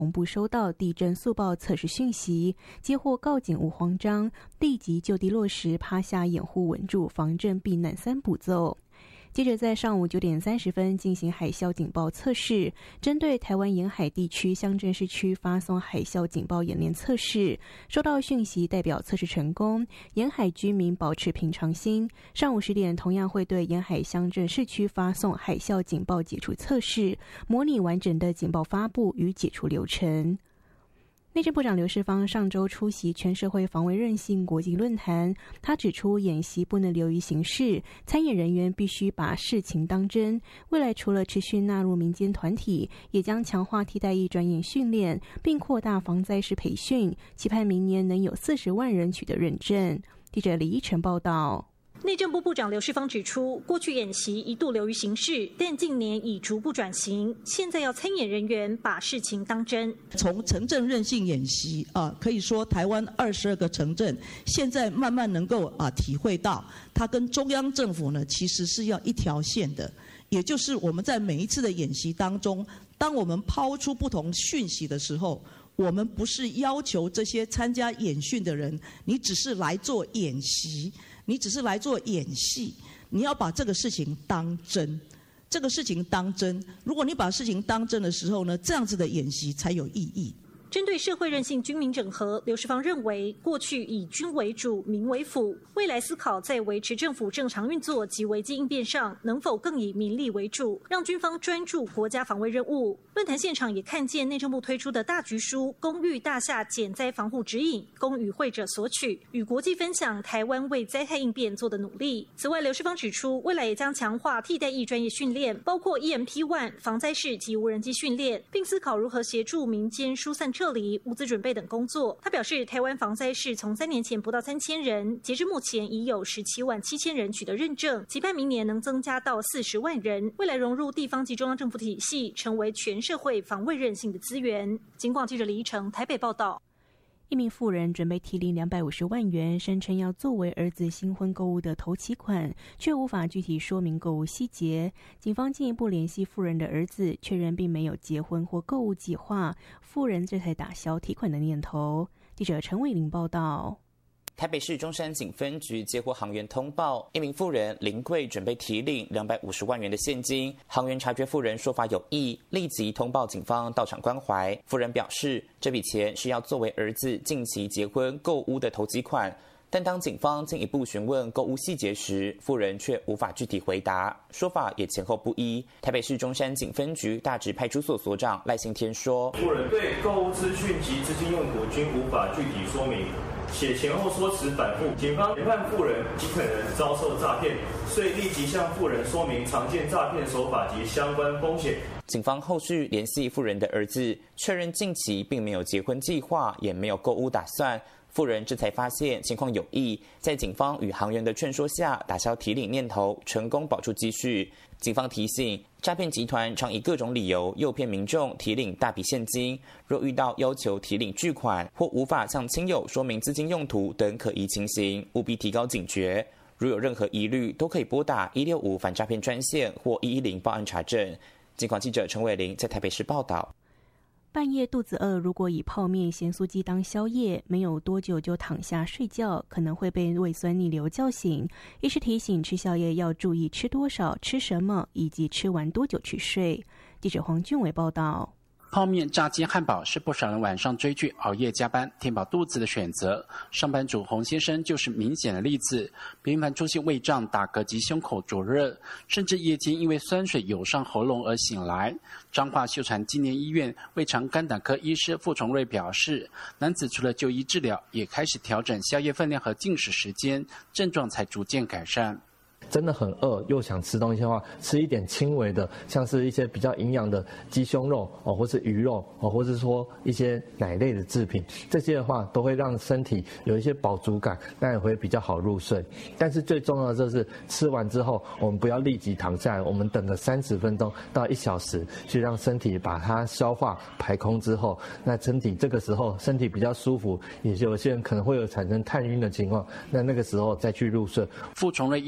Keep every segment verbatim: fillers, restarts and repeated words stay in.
同步收到地震速报测试讯息，接获告警勿慌张，立即就地落实趴下掩护稳住防震避难三步骤。接着在上午九点三十分进行海啸警报测试，针对台湾沿海地区乡镇市区发送海啸警报演练测试，收到讯息代表测试成功，沿海居民保持平常心。上午十点同样会对沿海乡镇市区发送海啸警报解除测试，模拟完整的警报发布与解除流程。内政部长刘世芳上周出席全社会防卫韧性国际论坛，他指出演习不能流于形式，参演人员必须把事情当真。未来除了持续纳入民间团体，也将强化替代役专业训练，并扩大防灾时培训，期盼明年能有四十万人取得认证。记者李依晨报道。 内政部部长刘世芳指出，过去演习一度流于形式，但近年已逐步转型，现在要参演人员把事情当真。 从城镇韧性演习啊，可以说台湾二十二个城镇现在慢慢能够啊体会到，它跟中央政府呢其实是要一条线的，也就是我们在每一次的演习当中，当我们抛出不同讯息的时候，我们不是要求这些参加演训的人，你只是来做演习，你只是来做演戏，你要把这个事情当真，这个事情当真。如果你把事情当真的时候呢，这样子的演习才有意义。 针对社会韧性军民整合，刘世芳认为，过去以军为主，民为辅，未来思考在维持政府正常运作及危机应变上，能否更以民力为主，让军方专注国家防卫任务。论坛现场也看见内政部推出的大局书《公寓大厦减灾防护指引》，供与会者索取，与国际分享台湾为灾害应变做的努力。此外，刘世芳指出，未来也将强化替代役专业训练，包括 E M P 一 防灾式及无人机训练，并思考如何协助民间疏散撤离、物资准备等工作。他表示，台湾防灾士从三年前不到三千人，截至目前已有十七万七千人取得认证，期盼明年能增加到四十万人，未来融入地方及中央政府体系，成为全社会防卫韧性的资源。警广记者李依晨台北报道。 一名妇人准备提领两百五十万元，声称要作为儿子新婚购物的头期款，却无法具体说明购物细节。警方进一步联系妇人的儿子，确认并没有结婚或购物计划，妇人这才打消提款的念头。记者陈伟玲报道。 台北市中山警分局接获行员通报，一名妇人林贵准备提领两百五十万元的现金。行员察觉妇人说法有异，立即通报警方到场关怀。妇人表示，这笔钱是要作为儿子近期结婚购屋的头期款。但当警方进一步询问购物细节时，妇人却无法具体回答，说法也前后不一。台北市中山警分局大直派出所所长赖信天说， 妇人对购物资讯及资金用途均无法具体说明，且前后说辞反复，警方研判妇人极可能遭受诈骗，遂立即向妇人说明常见诈骗手法及相关风险。 警方后续联系妇人的儿子，确认近期并没有结婚计划，也没有购屋打算。妇人这才发现情况有异，在警方与行员的劝说下，打消提领念头，成功保住积蓄。警方提醒，诈骗集团常以各种理由诱骗民众提领大笔现金，若遇到要求提领巨款或无法向亲友说明资金用途等可疑情形，务必提高警觉。如有任何疑虑，都可以拨打一六五反诈骗专线或一一零报案查证。警广记者陈伟玲在台北市报道。 半夜肚子饿，如果以泡面、咸酥鸡当宵夜，没有多久就躺下睡觉，可能会被胃酸逆流叫醒。医师提醒，吃宵夜要注意吃多少、吃什么，以及吃完多久去睡。记者黄俊伟报道。 泡面、炸鸡、汉堡是不少人晚上追剧、熬夜加班填饱肚子的选择。上班族洪先生就是明显的例子，频繁出现胃胀、打嗝及胸口灼热，甚至夜间因为酸水涌上喉咙而醒来。彰化秀传纪念医院胃肠肝胆科医师傅崇瑞表示，男子除了就医治疗，也开始调整宵夜分量和进食时间，症状才逐渐改善。 真的很饿又想吃东西的话，吃一点轻微的，像是一些比较营养的鸡胸肉哦，或是鱼肉哦，或是说一些奶类的制品，这些的话都会让身体有一些饱足感，那也会比较好入睡。但是最重要的就是吃完之后，我们不要立即躺下来，我们等个三十分钟到一小时，去让身体把它消化排空之后，那身体这个时候身体比较舒服，也有些人可能会有产生探晕的情况，那那个时候再去入睡。 傅崇瑞医师强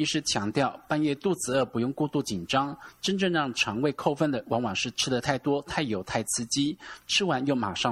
强调，半夜肚子饿不用过度紧张，真正让肠胃扣分的往往是吃得太多、太油、太刺激，吃完又马上